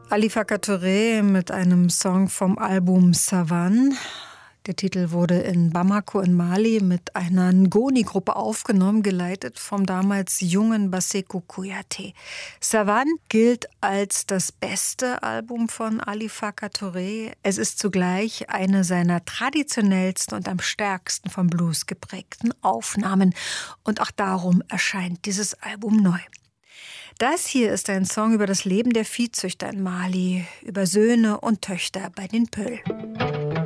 Alifaka Touré mit einem Song vom Album Savanne. Der Titel wurde in Bamako in Mali mit einer Ngoni-Gruppe aufgenommen, geleitet vom damals jungen Bassekou Kouyaté. Savanne gilt als das beste Album von Alifaka Touré. Es ist zugleich eine seiner traditionellsten und am stärksten vom Blues geprägten Aufnahmen. Und auch darum erscheint dieses Album neu. Das hier ist ein Song über das Leben der Viehzüchter in Mali, über Söhne und Töchter bei den Peul.